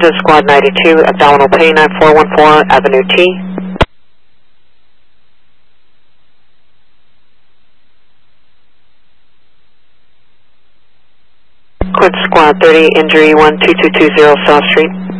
to Squad 92, abdominal pain at 414 Avenue T. Quit Squad 30, injury 12220 South Street.